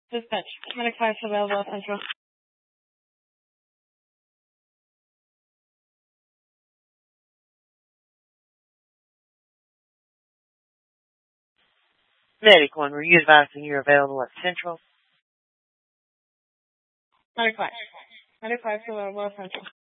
Dispatch. Medic 5 available at Central. Medic 1, were you advising you're available at Central? Medic 5. Medic 5 available at Central.